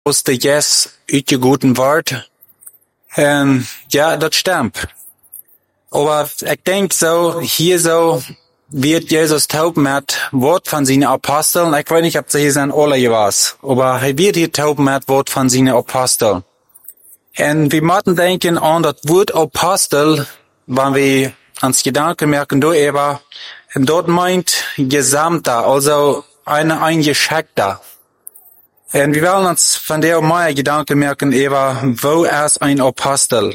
wusste yes, uit je guten Wort. Ja, das stimmt. Aber ich denke so, hier so wird Jesus taub mit Wort von seinen Aposteln. Ich weiß nicht, ob sie hier sind alle was, aber er wird hier taub mit Wort von seinen Aposteln. Und wir müssen denken an das Wort Apostel, wenn wir ans Gedanken merken, dort meint Gesamter, also ein Geschickter. Und wir wollen uns von der mehr Gedanken merken, wo ist ein Apostel?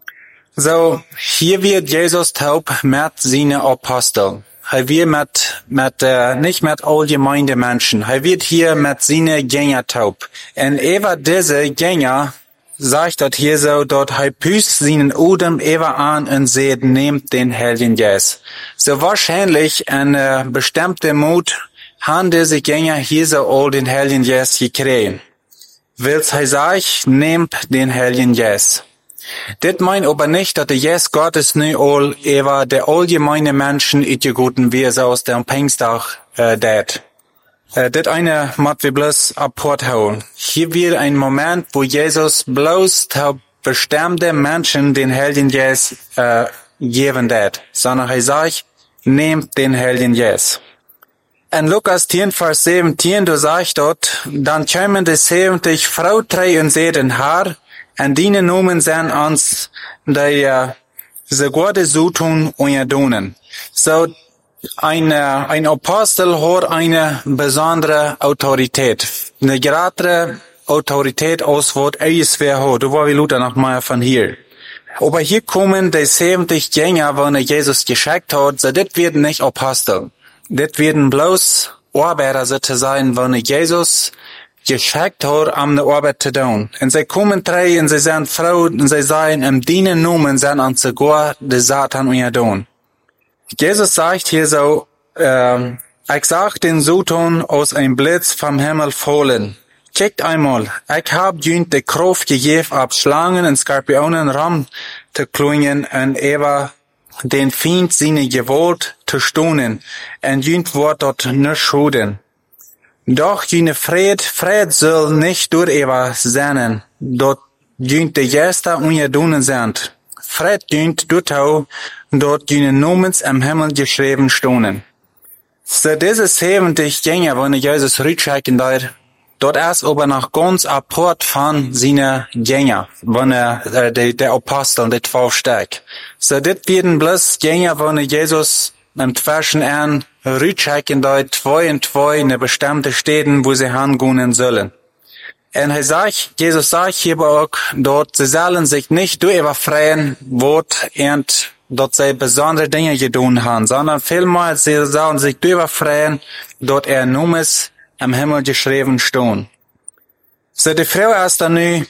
So, hier wird Jesus taub mit seinen Aposteln. Er wird nicht mit allgemeinen Menschen. Er wird hier mit seinen Gänger taub. Und diese Gänger sagt dort hier so, dort er püst seinen Odem an und seht, nehmt den Heiligen Geist. So wahrscheinlich eine bestimmte Mut haben diese Gänger hier so all den Heiligen Geist gekriegt. Willst er sagt, nehmt den Heiligen Geist. Das meint aber nicht, dass der Geist Gottes nicht all der allgemeine Menschen in die guten Wesen aus dem Pfingsttag das eine mat wir bloß abporthauen. Hier wird ein Moment, wo Jesus bloß bestimmte Menschen den Heiligen Geist geben dat, sondern er sagt, nehmt den Heiligen Geist. In Lukas 10, Vers 17, du sagst dort, dann kämen die 70 Frau 3 und sehen Haar, und die nomen sind uns, die sie Gute so tun und tun. So, ein Apostel hat eine besondere Autorität. Eine gerade Autorität aus, was er hat. Du war wie Luther noch mal von hier. Aber hier kommen die 70 Jünger, wo Jesus geschickt hat, so das werden nicht Apostel. Das werden bloß Arbeiter sozusagen, wo Jesus geschickt hat, um eine Arbeit zu tun. Und sie kommen drei, und sie sind Frau, und sie sagen, im Dienen Nomen sind an sogar die Satan und tun. Jesus sagt hier so, ich sag den Satan aus einem Blitz vom Himmel fallen. Kickt einmal, ich hab jünt die Kraft gegeben, ab Schlangen und Skorpionen rum zu klingen und den Feind seine Gewalt zu stonen, und jünt wird dort nicht schuden. Doch jene Fried soll nicht durch sein, dort jünt die Gäste ungedunen sind. Fried jünt dort jene Nomens am Himmel geschrieben stonen. So diese 70 Jünger, wenn Jesus rückschicken dort ist aber noch ganz apart von seinen Jünger, wenn der Apostel, die 12 Stück. So das werden bloß Jünger, wenn Jesus im Zwischen an rückschicken dort 2 und 2 in bestimmte Städten, wo sie hingehen sollen. Und Jesus sagt hier auch, dort, sie sollen sich nicht überfreien, und dort sie besondere Dinge getan haben, sondern vielmehr, sie sollen sich überfreien, dort Nummes am Himmel geschrieben stehen. So, die Frau ist dann nu,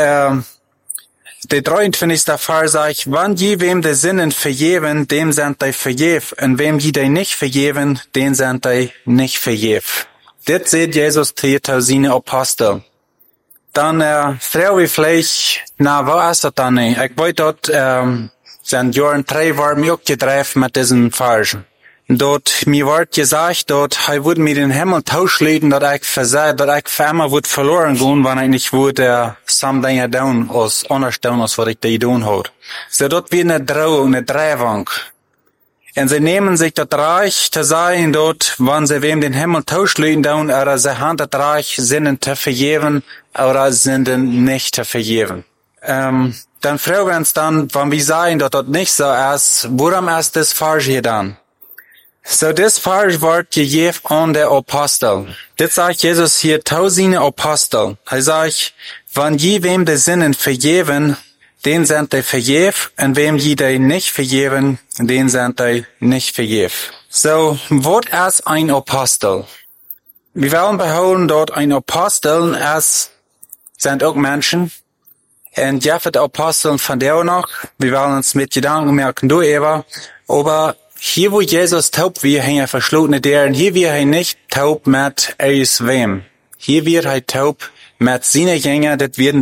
der 23. Vers sagt, wann je wem die Sinnen vergeben, dem sind die vergeben, und wem je die nicht vergeben, den sind die nicht vergeben. Das sieht Jesus hier zu seinen Aposteln. Dann, Frau wie vielleicht, wo ist das dann nicht? Ich weiß dort, sind Jahren 3 war mir auch gedreht mit diesen Versen. Dort, mir wird gesagt, dort, er würde mir den Himmel tauschlegen, dass ich für immer würde verloren gehen, wenn ich nicht würde, some Dinge tun, als anders tun, als was ich da tun hat. So, dort wird eine Drohung, eine Drehung. Und sie nehmen sich das Reich zu sein, dort, wenn sie wem den Himmel tauschlegen tun, oder sie haben das Reich, sind zu vergeben, oder sind nicht zu vergeben. Dann fragen wir uns dann, wenn wir sagen, dass das nicht so ist, warum ist das falsch hier dann? So, das falsch wird gegeben an der Apostel. Das sagt Jesus hier, tausende Apostel. Er sagt, wenn je wem die Sinnen vergeben, den sind die vergeben, und wem je die nicht vergeben, den sind die nicht vergeben. So, was ist ein Apostel? Wir wollen behaupten, dort ein Apostel sind auch Menschen. Und ja, für die Apostel von der noch, wir wollen uns mit Gedanken merken, aber hier, wo Jesus taub wird, hängen verschlutene Deren. Hier wird er nicht taub mit wem. Hier wird er taub mit seinen Jüngern. Das werden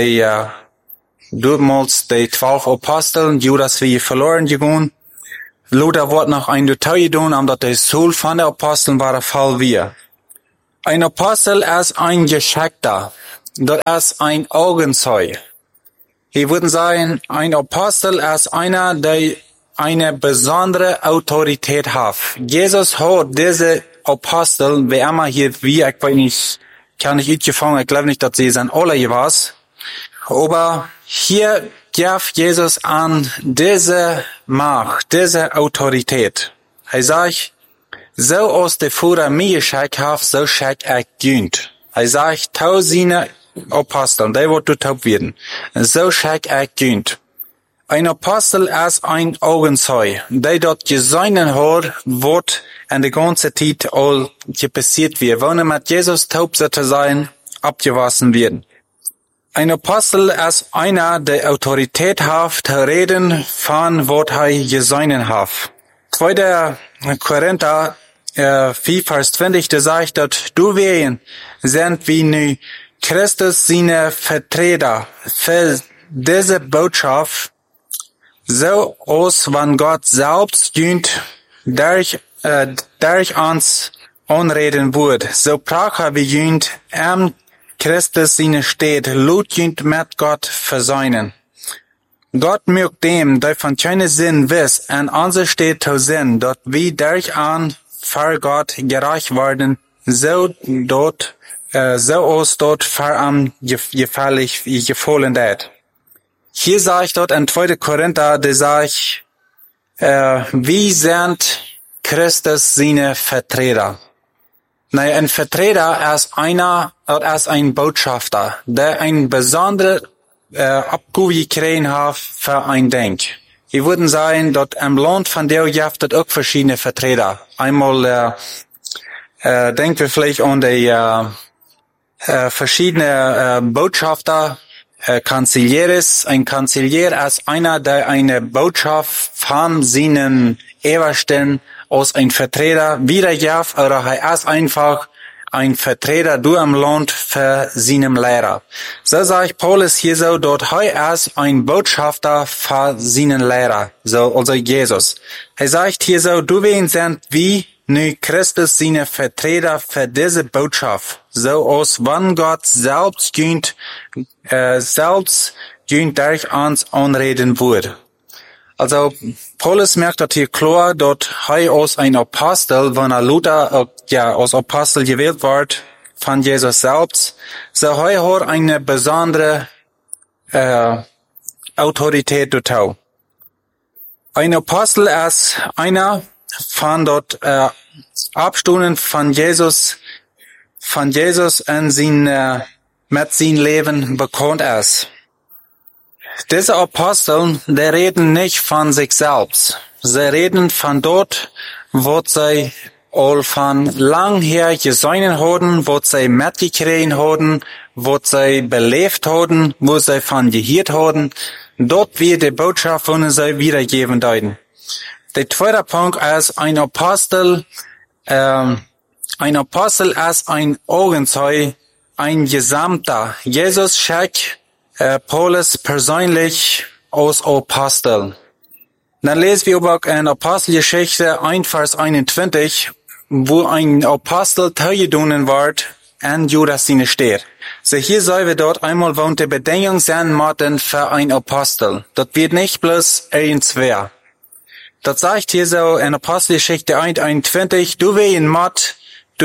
damals die 12 Aposteln, Judas wie verloren gegangen. Luther wird noch ein Detail tun, omdat der Soul von der Aposteln war der Fall wir. Ein Apostel ist ein Geschickter. dort ist ein Augenzeuge. Hier würden sagen, ein Apostel ist einer, der eine besondere Autorität hat. Jesus hat diese Apostel, wie immer hier, ich weiß nicht, kann ich nicht gefangen, ich glaube nicht, dass sie sind alle was. Aber hier gibt Jesus an diese Macht, diese Autorität. Er sagt, so aus der Führer mir geschickt hat, so schickt er Günd. Er sagt, tausende Apostel, die wird getauft werden. So schickt er Günd. Ein Apostel ist ein Augenzeuge, der dort geseinen hat, wird in der ganzen Zeit all passiert wird. Wenn er mit Jesus taub sollte sein, abgewaschen werden. Ein Apostel ist einer, der Autorität hat, zu reden von, was er geseinen hat. 2. Korinther 4, Vers 20, der sagt, dass du wir sind wie nu Christus seine Vertreter für diese Botschaft, so aus, wann Gott selbst jünt, durch uns anreden wird. So prache wie jünt, Christus seine steht, lut jünt mit Gott verseinen. Gott mögt dem, der von keinem Sinn wiss, an unser steht zu Sinn, dort wie durch an für Gott gerecht worden, so aus dort für am gefällig, gefallen dat. Hier sage ich dort in 2. Korinther, der sagt, wie sind Christus seine Vertreter? Naja, ein Vertreter ist ein Botschafter, der ein besonderes Abgabe gekriegt hat für ein Denk. Ich würde sagen, dort im Land von der gibt es auch verschiedene Vertreter. Einmal denken wir vielleicht an die verschiedene Botschafter, Kanzlieres. Ein Kanzlier ist einer, der eine Botschaft von seinen Obersten aus ein Vertreter wiedergibt, oder er ist einfach ein Vertreter du im Land für seinen Lehrer. So sagt Paulus hier so, dort er ist ein Botschafter für seinen Lehrer, so, also Jesus. Er sagt hier so, du wen sind wie nu Christus seine Vertreter für diese Botschaft, so aus wann Gott selbst gönnt durch uns anreden wird. Also, Paulus merkt das hier klar, dort aus ein Apostel, wenn Luther, als Apostel gewählt wird, von Jesus selbst, so hat eine besondere, Autorität dazu. Ein Apostel ist einer von dort, Abstunden von Jesus in mit seinem Leben bekannt ist. Diese Apostel, die reden nicht von sich selbst. Sie reden von dort, wo sie all von lang her gesehen haben, wo sie mitgekriegt haben, wo sie belebt haben, wo sie von gehört haben. Dort wird die Botschaft von sie wiedergeben deuten. Der zweite Punkt ist, ein Apostel ist ein Augenzeuge, ein Gesamter. Jesus schickt Paulus persönlich aus Apostel. Dann lesen wir über in Apostelgeschichte 1, Vers 21, wo ein Apostel teilgenommen wird, an Judas seine steht. So hier sollen wir dort einmal wohnt die Bedingung sein müssen für ein Apostel. Das wird nicht bloß irgendwer. Das sagt hier so in Apostelgeschichte 1, 21, du wehen Mott,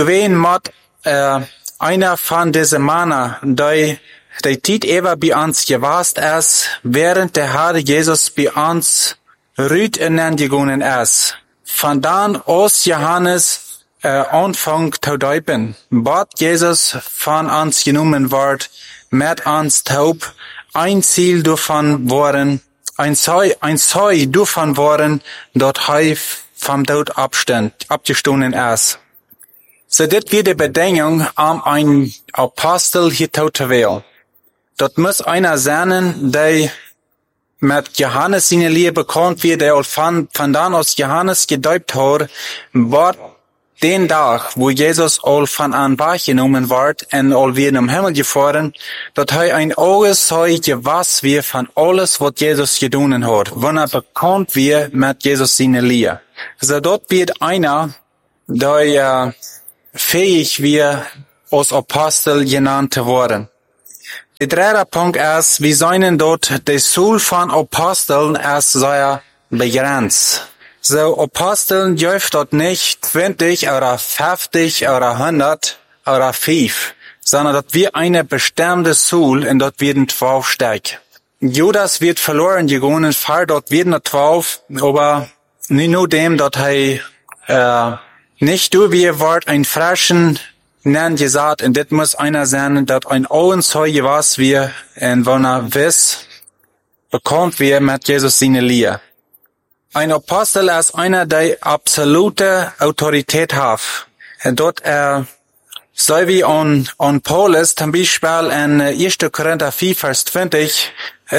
einer von diesen Männern, der Tiet ever bei uns gewast ist, während der Herr Jesus bei uns rüt gegangen ist. Von dann aus Johannes Anfang zu deupen, bat Jesus von uns genommen wird, mit uns taub, ein Ziel davon waren, ein Zeu davon waren, dort vom Tod abgestoßen ist. So dit wird die Bedingung, ein Apostel hier zu wählen. Dort muss einer sein, der mit Johannes seine Liebe bekannt wird, der von dann aus Johannes gedeupt hat, war den Tag, wo Jesus all von an wahrgenommen wird und all wir im Himmel gefahren, dort ein Augenzeuge was wir von alles, was Jesus getan hat, wenn bekannt wird mit Jesus seine Liebe. Also dort wird einer, der fähig wir als Apostel genannt worden. Der dritte Punkt ist, wir sollen dort die Schule von Aposteln als sehr begrenzt. So, Aposteln dürfen dort nicht 20 oder 50 oder 100 oder 5, sondern dort wird eine bestimmte Schule und dort werden 12 Stück. Judas wird verloren gegangen, dort werden 12, aber nicht nur dem, dort nicht du, wie Wort ein frischen Nein gesagt, und das muss einer sein, dort ein Augenzeuge was wir, und wenn wiss, bekommt wir mit Jesus seine Lehre. Ein Apostel ist einer, der absolute Autorität hat. Und dort, so wie an Paulus, zum Beispiel in 1. Korinther 4, Vers 20,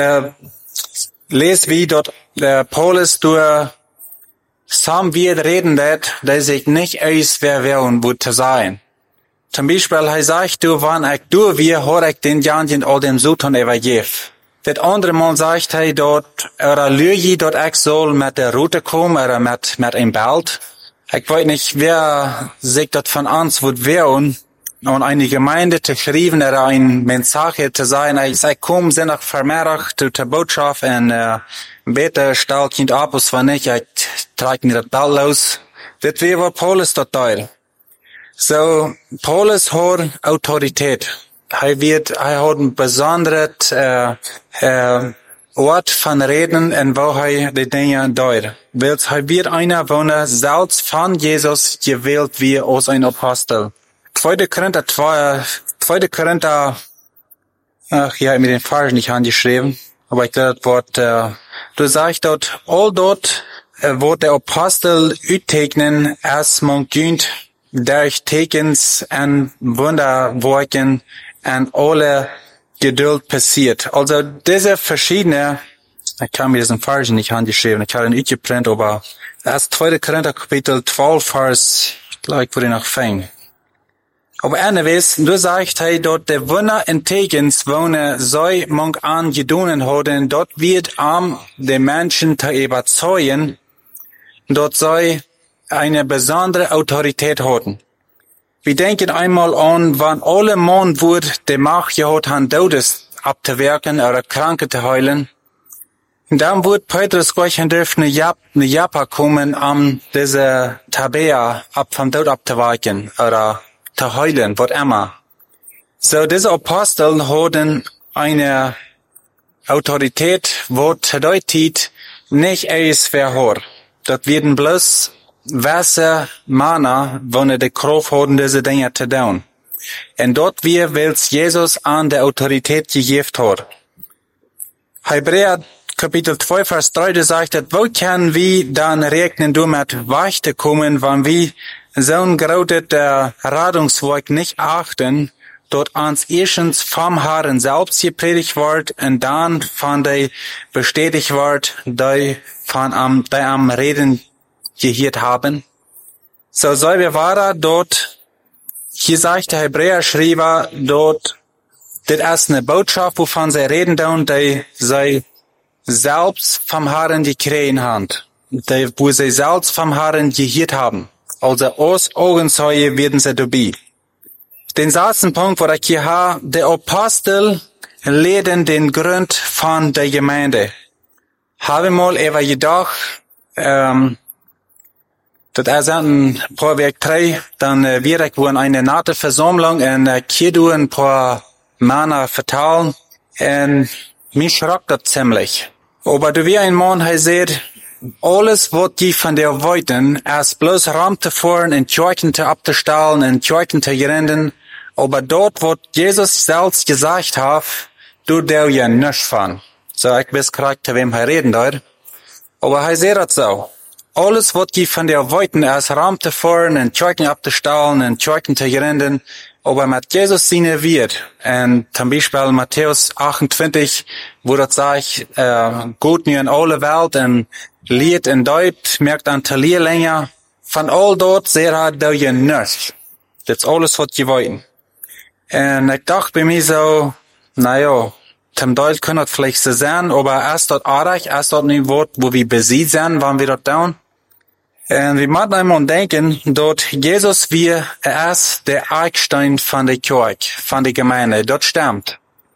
lest wie dort, Paulus durch Sam wird reden, der sich nicht aus, wer wollen, wo zu sein. Zum Beispiel, sagt, wann ich wir, hör ich den Janjen all dem Suton evangelium. Das andere Mal sagt dort, oder Lüge, dort ich soll mit der Route kommen, oder mit einem Belt. Ich weiß nicht, wer sich dort von uns wird wehren, und eine Gemeinde zu schreiben, oder ein Mensage zu sein. Ich komme, sind auch vermehrt zu der Botschaft, und, bitte, stell Kind ab, was war nicht, ich trage mir das Belt los. Das wäre Paulus dort teil. So, Paulus hat Autorität. Er hat ein besonderes Ort von Reden, und wo er die Dinge deut. Weil er wird einer, wo er selbst von Jesus gewählt wird als ein Apostel. 2. Korinther, ach ja, mit den Versen nicht angeschrieben, aber ich glaube, das Wort, du sagst dort, all dort, wo der Apostel uttegnen, als man gönnt, durch Tekens und Wunderwerken und alle Geduld passiert. Also diese verschiedene, ich kann mir diesen Vers nicht angeschrieben, ich habe ihn nicht geprintet, aber das 2. Korinther Kapitel 12, Vers, ich glaube, ich würde noch fangen. Aber anyways, du sagst, dort der Wunder in Tekens, wo so man angedonen haben, dort wird die Menschen zu überzeugen, dort soll eine besondere Autorität haben. Wir denken einmal an, wann alle Mann wird die Macht gehabt haben, Todes abzuwerken oder Kranke zu heilen. Und dann wird Petrus gleich dürfen eine Japa kommen, diese Tabea vom Tod abzuweichen oder zu heilen, was immer. So, diese Apostel hatten eine Autorität, wo bedeutet, nicht alles verhört. Dort werden bloß Wasser, Mana, wenn die Kraft haben, diese Dinge zu tun. Und dort wel's Jesus an der Autorität gegeben hat. Hebräer Kapitel 2, Vers 3, da sagt, wo können wir dann rechnen, mit Weichte kommen, wenn wir so ein großes Radungswerk nicht achten, dort ans erstens vom Herrn selbst gepredigt wird, und dann von der bestätigt wird, die am Reden gehört haben. So wir war dort, hier sagt der Hebräer-Schreiber, dort, das ist eine Botschaft, wovon sie reden, die sie selbst vom Herrn gekriegt haben, wo sie selbst vom Herrn gehört haben. Also aus Augenzeuge werden sie dabei. Den ersten Punkt, wo ich hier habe, der Apostel lehren den Grund von der Gemeinde. Habe mal jedoch, das ist ein Prowerk 3, dann wird ich wohl eine nette Versammlung und hier du ein paar Männer verteilen und mich schreckt das ziemlich. Aber du wie ein Mann, sieht, alles, was die von der wollten, ist bloß Raum zu fahren und Kirchen zu abzustellen und Kirchen zu rennen, aber dort, wo Jesus selbst gesagt hat, du der ja nicht von. So, ich weiß gerade, zu wem reden dort. Aber sieht das so. Alles, was die von der wollten, ist Raum zu fahren und Kirchen abzustellen und Kirchen zu rennen, aber mit Jesus seine wird. Und zum Beispiel Matthäus 28, wo das sagt, Gott nur in alle Welt und Lied in Deutsch, merkt an der Lehrlinge, von all dort sehr hat da ja nichts. Das ist alles, was die wollten. Und ich dachte bei mir so, zum Deutsch kann das vielleicht so sein, aber erst dort arg, erst dort ein Wort, wo wir besiegt sind, waren wir dort down. Und wir müssen einmal denken, dort Jesus er ist der Eckstein von der Kirche, von der Gemeinde, dort stimmt.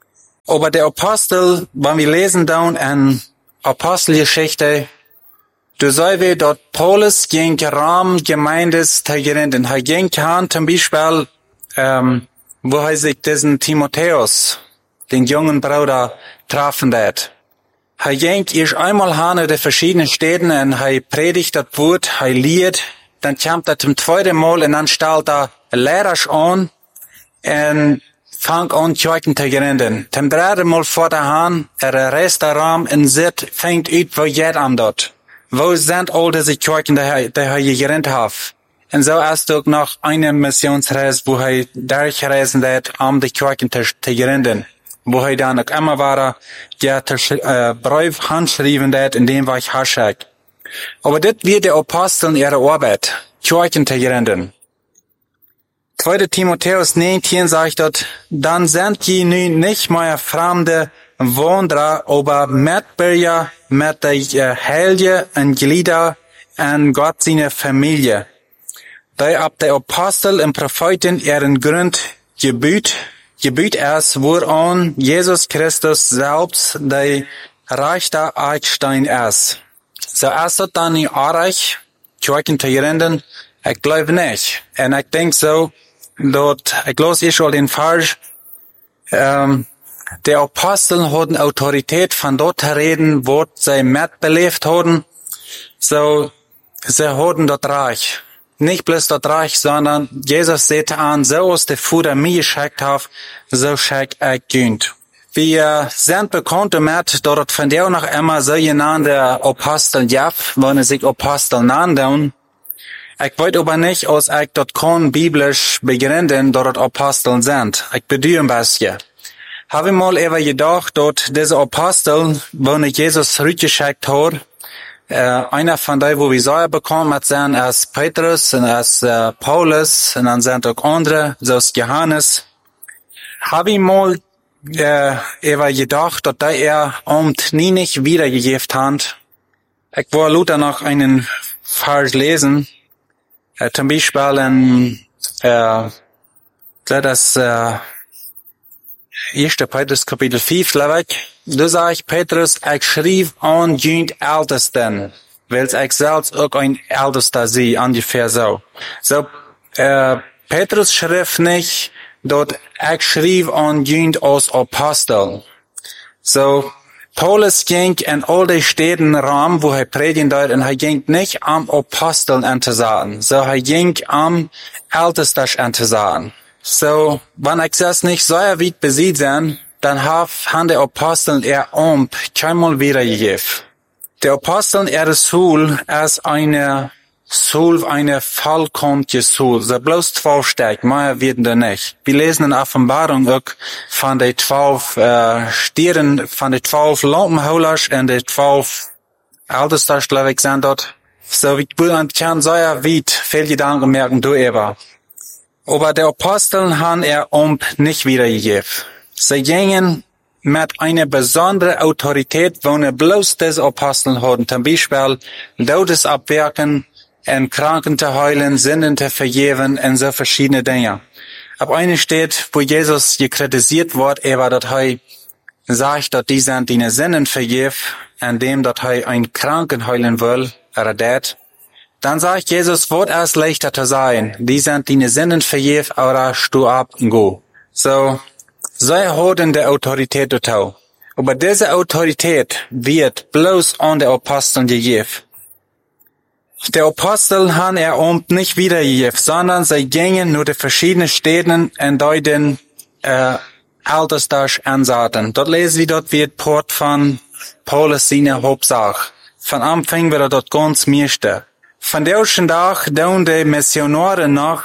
Aber der Apostel, wenn wir lesen dann in Apostelgeschichte, du sei wie dort Paulus ging Rom Gemeindes teilgerinden. Er ging an zum Beispiel, wo er sich diesen Timotheus, den jungen Bruder, trafen wird. Er ging erst einmal an in die verschiedenen Städten und er predigt das Wort, er lehrt, dann kommt er zum zweiten Mal und dann stellt er Lehrer an und fängt an Kirchen zu gründen. Zum dritten Mal vor der Hand, Restaurant und fängt an, wo geht am dort. Wo sind all diese Kirchen, die er gegründet hat? Und so ist auch noch eine Missionsreise, wo er durchreisen wird, die Kirchen zu gründen. Wo er dann auch immer war, Brief handschreiben wird, in dem war ich Hashtag. Aber das wird der Apostel ihre Arbeit, Kirchen zu gründen. 2. Timotheus 19 sagt dort, dann sind je nun nicht mehr fremde Wanderer, aber Mitbürger mit der Heilige und Glieder an Gott seine Familie. Da ab der Apostel und Propheten ihren Grund gebüht es, woran Jesus Christus selbst der rechte Eckstein ist. So ist das dann nicht arg, Kirchen zu gründen? Ich glaube nicht. Und ich denke so, dort, ich lese schon den Vers, der Apostel hatten Autorität von dort zu reden, wo sie mitbelebt hatten. So, sie hatten dort Reich. Nicht bloß dort Reich, sondern Jesus sagte an, so als der Vater mir geschickt hat, so schickt ich Günd. Wir sind bekannt damit, dort von der noch immer so genannte Apostel Jeff, wenn sich Apostel nannten. Ich weiß aber nicht, als ich dort kann biblisch begründen, dort Apostel sind. Ich bedeutet ein bisschen. Habe ich mal eben gedacht, dort diese Apostel, wo Jesus zurückgeschickt hat, einer von denen, wo wir Säure bekommen hat, sind als Petrus und als Paulus und dann sind auch andere, so als Johannes. Habe ich mal eben gedacht, dass er Amt nie nicht wiedergegeben hat. Ich wollte Luther noch einen Vers lesen. Zum Beispiel in das 1. Petrus Kapitel 5, glaube ich. Da sage ich, Petrus, ich schrieb an die Ältesten, weil ich selbst auch ein Ältester sehe, ungefähr so. So, Petrus schrieb nicht, dort ich schrieb an die als Apostel. So, Paulus ging in all die Städten Rom, wo er predigen dort, und er ging nicht am Aposteln anzusagen, so er ging am Ältesten anzusagen. So, wenn ich das nicht so weit besiegt sind, dann haben die Aposteln ihr Amt keinmal wiedergegeben. Die Aposteln ihre Schule ist eine vollkommene Schule. So bloß 12 Stück, mehr werden da nicht. Wir lesen in Offenbarung auch von den 12 Stieren, von den 12 Lampenholers und den 12 Ältesten, glaube ich, sind dort. So, ich kann so weit viel Gedanken merken, du eben. Aber die Aposteln haben ihr Amt nicht wiedergegeben. Sie gingen mit einer besonderen Autorität, wo ne bloß diese Aposteln hatten. Zum Beispiel Todes abwirken, und Kranken zu heilen, Sünden zu vergeben und so verschiedene Dinge. Ab einer steht, wo Jesus kritisiert wird, dass er sagt, dass die sind, die Sünden vergeben, indem dass er einen Kranken heilen will, oder das. Dann sagt Jesus, wird es leichter zu sein. Die sind, die Sünden vergeben, oder steh ab und go. So, sie haben die Autorität dazu. Aber diese Autorität wird bloß an die Aposteln gegeben. Die Apostel haben ihr Amt nicht wiedergegeben, sondern sie gingen nur die verschiedenen Städten und deuten Ältesten ansaten. Dort lesen wir, dort wird Port von Paulus seine Hauptsache. Von Anfang wird dort ganz meiste. Von der ersten Tag tun die Missionare noch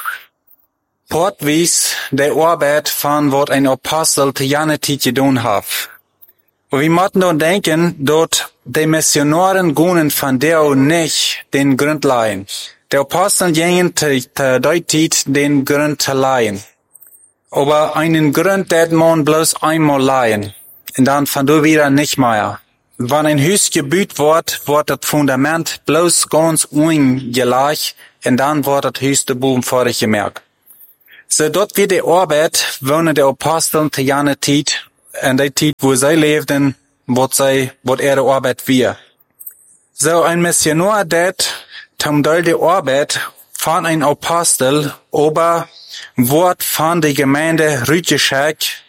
portwies die Arbeit von was ein Apostel zu jener Zeit getan hat. Und wir müssen dann denken, dort die Missionaren gingen von der nicht den Grund leihen. Die Apostel gingen zu der Zeit den Grund zu leihen. Aber einen Grund, den man bloß einmal leihen. Und dann von da wieder nicht mehr. Wenn ein Haus gebaut wird das Fundament bloß ganz ungelegt und dann wird das Haus der Boden vorgemerkt. So dort wird die Arbeit, wo die Apostel zu jener Zeit in der Zeit, wo sie lebten, wat ihre Arbeit wir. So ein Missionar, det, zum Teil die Arbeit von ein Apostel, aber Wort von der Gemeinde Rütjeschek,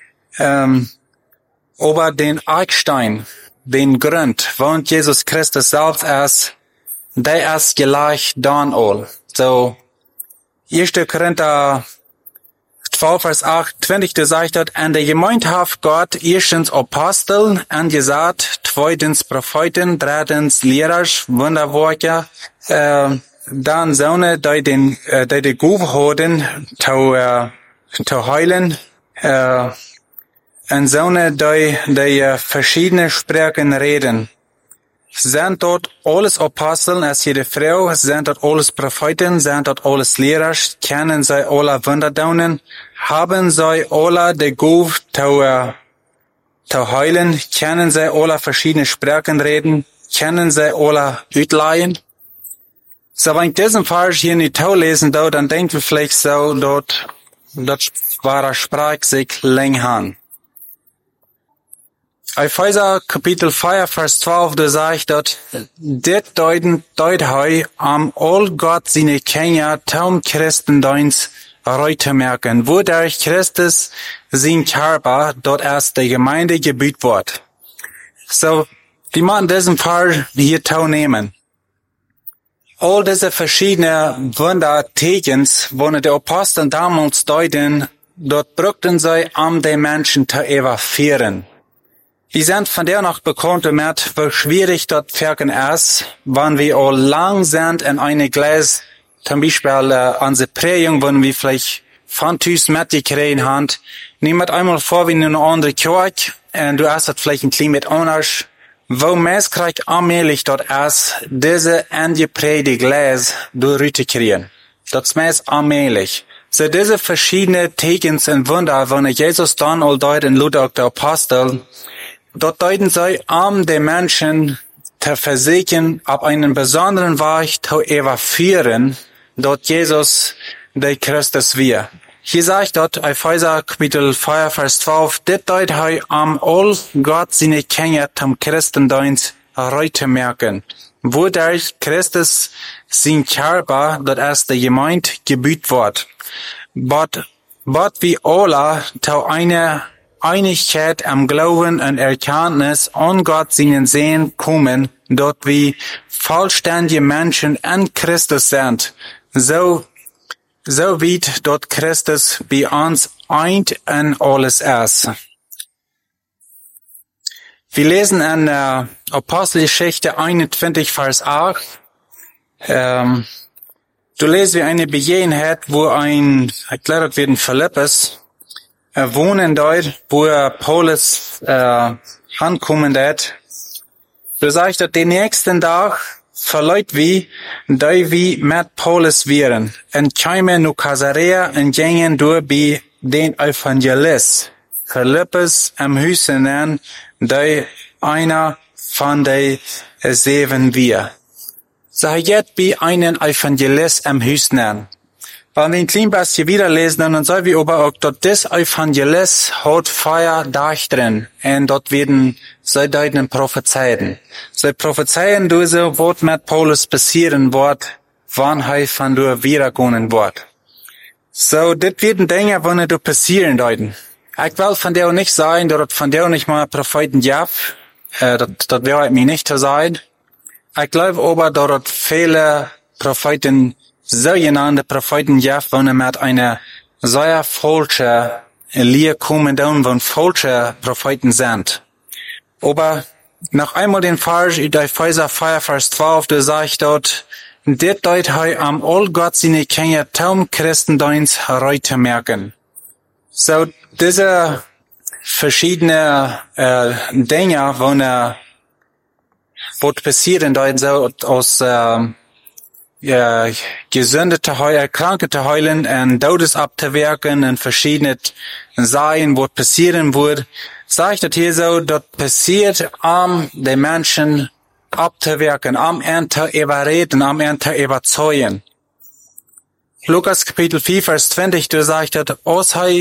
über den Eckstein, den Grund, wohnt Jesus Christus selbst als, der ist gleich dann all. So, 1. Korinther 12, Vers 28, da sagt dort, an der Gemeinschaft Gott, erstens Apostel, angesagt, zweitens Propheten, drittens Lehrer, Wunderwerker, dann Söhne, die Gabe haben, zu heilen, und Söhne, die verschiedene Sprachen reden. Sind dort alles Aposteln, als jede Frau, sind dort alles Propheten, sind dort alles Lehrer, kennen sie alle Wundertaunen, haben sie alle die Gabe zu heilen, kennen sie alle verschiedene Sprachen reden, kennen sie alle Utleihen. So, wenn ich diesen Vers hier nicht lesen, dann denken wir vielleicht so, dort war Sprach sich länger an. Epheser Kapitel 4, Vers 12, da sagt dort, dit deut hei am all Gott seine Kinder taum Christendienst reute merken, wodurch Christus sein Körper dort erst der Gemeinde gebüht wird. So, die machen diesen Fall hier teilnehmen. All diese verschiedene Wundertegens, wo die Apostel damals deuten, dort brauchten sie, den Menschen zu evakuieren. Die sind von der noch bekannt damit, wie schwierig dort Werken ist, wenn wir all lang sind in eine Glas, zum Beispiel an der Prägung, wenn wir vielleicht von Tüß mitgekriegt haben, niemand einmal vor wie in eine andere Kirche, und du hast das vielleicht ein klein mit anders, wo meist allmählich dort ist, diese angeprägte Glas durchzukriegen. Das ist meist allmählich. So diese verschiedenen Tegens und Wunder, wenn Jesus dann all deut in Ludwig der Apostel, dort deuten sie, den Menschen zu versichern, auf einen besonderen Weg zu evakuieren, dort Jesus, der Christus wir. Hier sagt dort, Epheser Kapitel 4, Vers 12, dit deut hei all Gott seine Kinder zum Christendienst reute merken, wodurch Christus sein Körper, dort erst der Gemeinde gebüht wird. But wie alle zu einer Einigkeit am Glauben und Erkenntnis an Gott seinen Sehen kommen, dort wie vollständige Menschen in Christus sind, so wie dort Christus bei uns eint in alles ist. Wir lesen in Apostelgeschichte 21, Vers 8, du lesest wie eine Begebenheit, wo ich glaube, das wird in Philippus, wohnen dort, wo Paulus ankommen wird. Du sagst, dass den nächsten Tag verleut wie, die wie mit Paulus wären, und kämen nach Caesarea und gingen durch bei den Evangelist Philippus am Hüsen an, die einer von den 7 wir. So jetzt bei einen Evangelist am Hüsen an. Wenn wir ein klein bisschen wieder lesen, dann sehen wir aber auch, dass das Evangelist hat Feuer da drin. Und dort werden sie deuten Prophezeien. Sie prophezeien diese, was mit Paulus passieren wird, wann er von der wiederkommen wird. So, das werden Dinge, die nicht passieren deuten. Ich will von der nicht sagen, dass von der nicht mal Propheten gibt. Das wäre mir nicht zu sagen. Ich glaube aber, dass viele Propheten sogenannte Propheten gibt, wenn mit einer sehr falsche Lehre kommen, wenn falsche Propheten sind. Aber noch einmal den Vers in Epheser 4, Vers 12, da sagt dort, dit deut hei am all Gott seine Kinder zum Christendienst reute merken. So, diese verschiedene Dinge, wo passieren, deuten so aus Gesunde zu heilen, Kranke zu heilen und Todes abzuwerken und verschiedene Sachen, wo passieren wird, sagt das hier so, dort passiert den Menschen abzuwerken, zu überreden, zu überzeugen. Lukas Kapitel 4, Vers 20, da sagt das, aus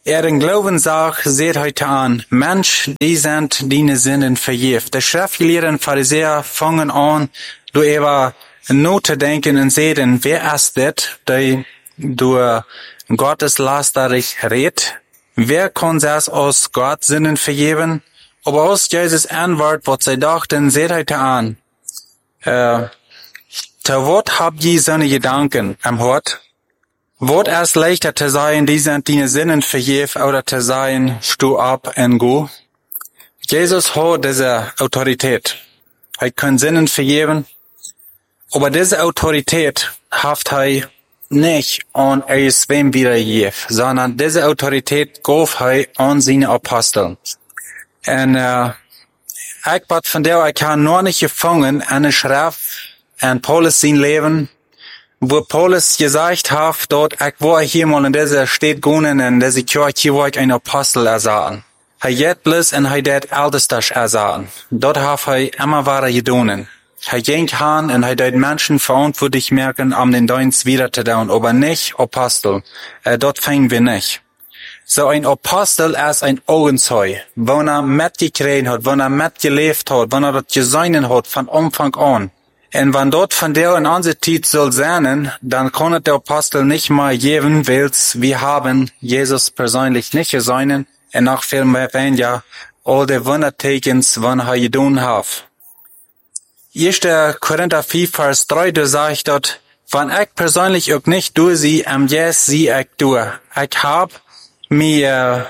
Ihren Glaubenssach seht heute an. Mensch, die sind deine Sünden vergeben. Die Schriftgelehrten Pharisäer fangen an, du über not te denken und sehen, wer ist das, der durch Gottes lasterig redet? Wer kann das aus Gott Sünden vergeben? Aber aus Jesus Antwort, was sie dachten, seht heute an. Zu Wort habt ihr seine Gedanken am Hort? Wird es leichter zu sein, die sind deine Sünden vergeben, oder zu sein, stu ab und go? Jesus hat diese Autorität. Er kann Sünden vergeben, aber diese Autorität hat er nicht an wem wiedergegeben, sondern diese Autorität gab er an seine Apostel. Und ich bat von der, ich kann noch nicht gefangen an eine Schrift an Paulus sein Leben, wo Paulus gesagt hat, dort, ich war hier mal in dieser Stadt gehen, in dieser Kirche, hier war ich ein Apostel ersahen. Er hat bloß und er hat Ältestes ersahen. Dort hat er immer wahre gedonen. Er ging hin und er hat Menschen verantwortlich merken, um den Dienst wieder zu tun, aber nicht Apostel. Dort fangen wir nicht. So ein Apostel ist ein Augenzeug, wenn er mitgekriegt hat, wenn er mitgelebt hat, wenn er das gesehen hat von Anfang an. Und wenn dort von der in unserer Zeit soll sein, dann kann der Apostel nicht mal geben, weil wir haben Jesus persönlich nicht gesehen und noch viel mehr weniger all die Wundertekens, wenn er getan hat. 1. Korinther 4, Vers 3, da sagt dort, wenn ich persönlich auch nicht durch sie, yes, sie ich durch. Ich hab mein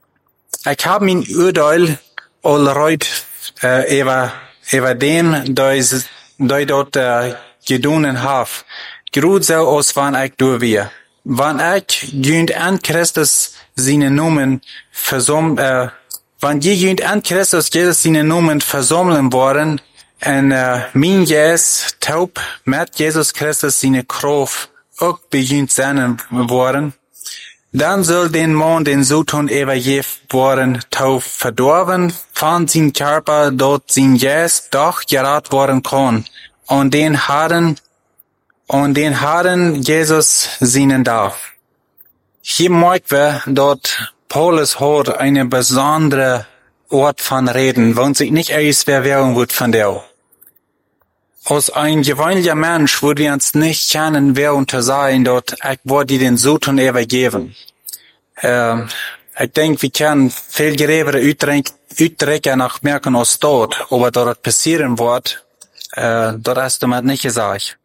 Urteil allreut, über den, die dort gedonen haf. Grut so aus, wann ich durch wir. Wann ich jünd an Christus seine Numen wann je jünd an Christus Jesus seine Numen versammeln worden, und mein Jes taub mit Jesus Christus seine Kraft auch bejünd sein worden, dann soll den Mann den Sutton übergeben worden, taub verdorben, von sein Körper dort sein Jes doch gerat worden kann, und den Herrn Jesus seinen darf. Hier möchten wir dort Paulus hat eine besondere Ort von Reden, wo sich nicht erst Verwirrung wird von der. Aus ein gewöhnlicher Mensch würde wir uns nicht kennen, wer unter sein dort, ich würde den Sutton übergeben. Ich denke, wir können viel gröbere Utdrücke nach merken als dort, aber dort passieren wird, dort hast du mir nicht gesagt.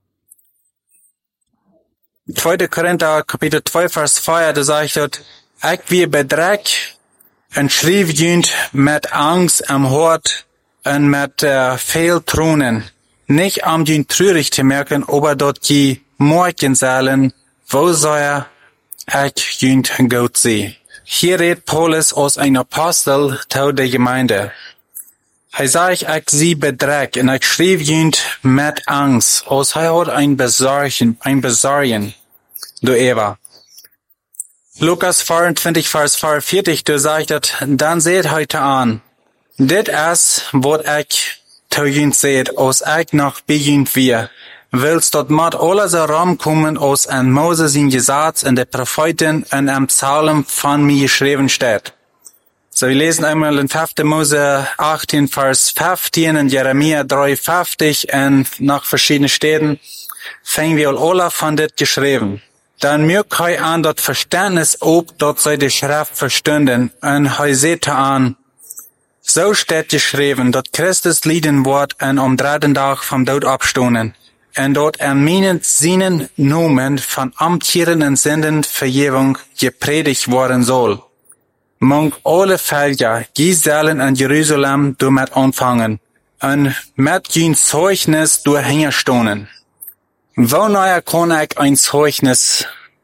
2. Korinther, Kapitel 2, Vers 4, da sagt dort, ich wie bedreckt und schrieb jünd mit Angst am Hort und mit viel Tronen. Nicht am jünd trürig zu merken, aber dort die Morgensälen, wo soll ich jünd Gott sehen. Hier redet Paulus als ein Apostel zu der Gemeinde. Er sagt, ich sie bedreckt und ich schrieb jünd mit Angst, als er hat ein Besorgen, du Eva. Lukas 24, Vers 44, du sagst, dann seht heute an, dit ist, was ich zu jünd seht, als ich noch bejünd wir. Willst dort mat alles herankommen, aus an Moses in Gesetz und der Propheten und am Psalm von mir geschrieben steht. So, wir lesen einmal in 5. Mose 18, Vers 15 und Jeremia 3,50 und nach verschiedenen Städten fangen wir alle von das geschrieben. Dann mögt hei an dort Verständnis ob, dort sei die Schrift verstünden und hei seht an, so steht geschrieben, dort Christus lieden wird und am 3. Tag vom Tod abstoßen. Und dort erminen seinen Nomen von amtierenden Sünden Vergebung gepredigt worden soll. Mong alle Völker, die sollen in Jerusalem damit anfangen und mit jen Zeugnis durchhängerstonen. Wo neuer kann ich ein Zeugnis,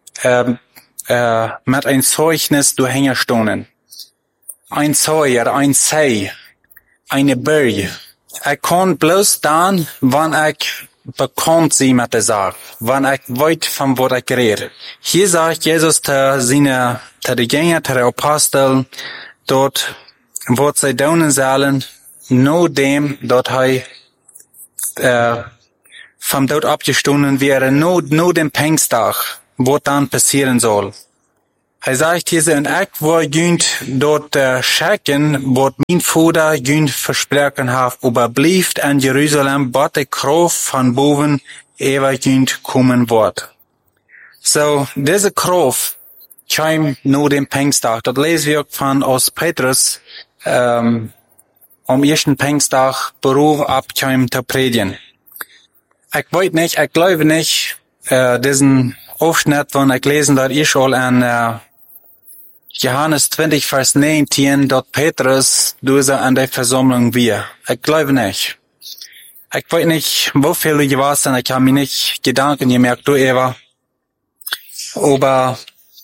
mit ein Zeugnis durchhängerstonen? Ein Zeuger, ein Sei, eine Berg. Ich kann bloß dann, wann ich bekommt sie mit der Sache, wenn ich weit von was ich rede. Hier sagt Jesus zu den Jüngern, zu den Aposteln, dort, was sie tun sollen, nur dem, dort vom Tod abgestoßen wäre, nur dem Pfingsttag, was dann passieren soll. Hij zegt hier, en ik wil junt dort checken, wat mijn vader junt versproken heeft, overblijft in Jeruzalem, wat de kracht van boven eeuwig junt komen wordt. So, deze kracht kwam na dem Pfingstdag. Dat lezen we ook van als Petrus am ersten Pfingstdag beruf abkwam te predigen. Ik weet niet, ik geloof niet, diesen Aufschnitt, wann ich lesen, dat ich al in Johannes 20, Vers 19, dat Petrus dus an der Versammlung wir. Ich glaube nicht. Ich weiß nicht, wo viele gewesen sind, ich habe mir nicht Gedanken gemerkt, du Eva. Aber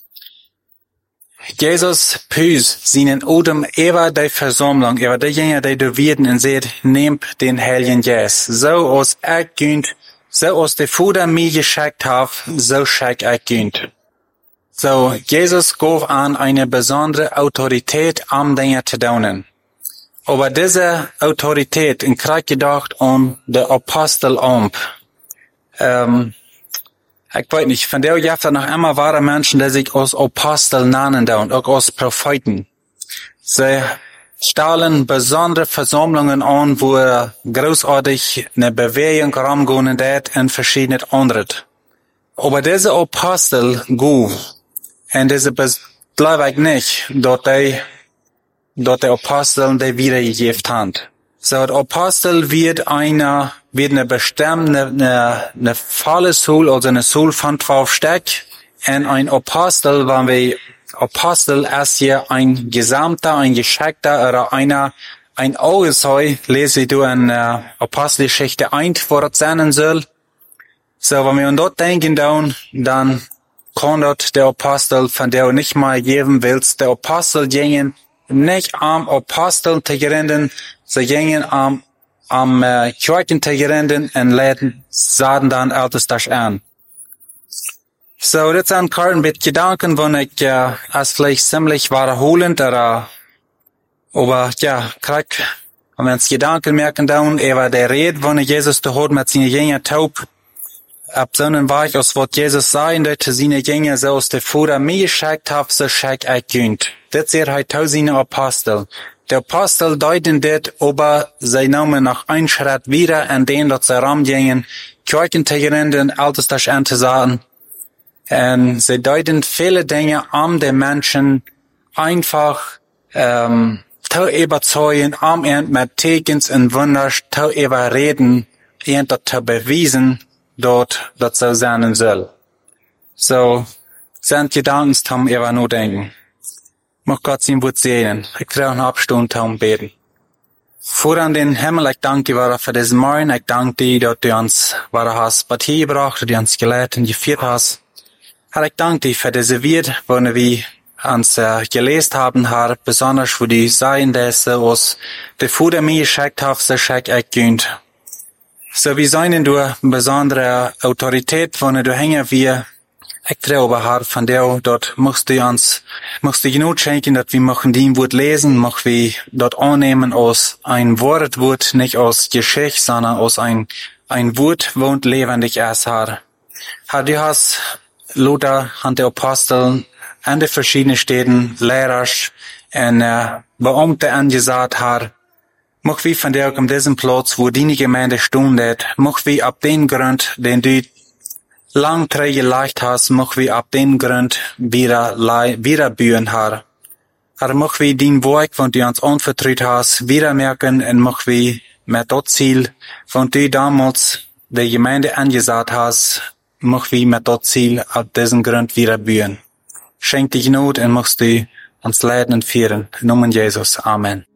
Jesus püs seinen Odem über die Versammlung, über diejenigen, die du werden und seht, nehmt den Heiligen Geist. So als ich gönnt, so als der Vater mir geschickt hat, so schick ich gönnt. So, Jesus gab an eine besondere Autorität, Dinge zu tun. Aber diese Autorität, in Krieg gedacht der Apostel ich weiß nicht, von der gibt es noch immer wahre Menschen, die sich als Apostel nennen und auch als Propheten. Sie stellen besondere Versammlungen an, wo großartig eine Bewegung rumgehen wird in verschiedene andere. Aber diese Apostel gut, und diese glaube ich nicht, dass die Apostel die wiedergegeben haben. So, der Apostel wird eine bestimmte, eine volle Soul, also eine Soul von 12 Stück. Und ein Apostel, wenn wir Apostel ist hier ein Gesamter, ein Geschickter oder ein Augeseu, lese du in Apostelgeschichte 1, wo das sein soll. So, wenn wir an dort denken, dann kann dort der Apostel, von der du nicht mal geben willst, der Apostel gingen nicht am Apostel te gerinden, sie gingen am Kirchen te gerinden und sahen dann Altes das an. So, das sind ein mit Gedanken, wo ich als vielleicht ziemlich wiederholend, aber ja, krieg, wenn wir uns Gedanken merken, über der Rede, wo Jesus da hat mit seinen Jüngern taub, ab so einem Weg, als was Jesus sagen, dass seine Jünger so aus der Vater mir geschickt hat, so schick ich gönnt. Das ist halt seine Apostel. Der Apostel deuten das, aber sie nehmen noch einen Schritt wieder, in dem, dass sie rumgingen, Kirchen zu gründen, Altes das zu sagen. Und sie deuten viele Dinge an den Menschen einfach, zu überzeugen, mit Tekens und Wunder zu überreden, und zu beweisen, dort, das so sein soll. So, sind Gedanken, zum immer nur denken. Mag Gott sein Wort sehen. Ich brauche eine Abstunde zum Beten. Vater an den Himmel, ich danke dir für diesen Morgen. Ich danke dir, dass du uns hast Partie gebracht, dass du uns geleitet und geführt hast. Herr, ich danke dir für diese Wort, wo wir uns gelesen haben, Herr, besonders wo die sagen, dass aus der Vater mir geschickt hat, so schick ich gönnt. So wie seien du eine besondere Autorität, wo du hängen wir. Ich glaube, Herr, von der, dort musst du genug schenken, dass wir machen dein Wort lesen, machen wir dort annehmen aus ein Wort, nicht aus Geschichte, sondern aus ein Wort, wo lebendig ist, Herr. Herr, du hast Luther, an der Apostel, an den verschiedenen Städten, Lehrer und Beamte angesagt, Herr. Mach wir von der, um diesen Platz, wo deine Gemeinde stundet, mach wir ab den Grund, den du lang gelegt hast, mach wir ab den Grund wieder bühen, Herr. Herr, mach wir den Werk, von du uns anvertraut hast, wieder merken und mach wir mit das Ziel, von du damals der Gemeinde angesagt hast, mach wir mit das Ziel ab diesem Grund wieder bühen. Schenk dich Not und machst du uns leiden und führen. In Namen Jesus. Amen.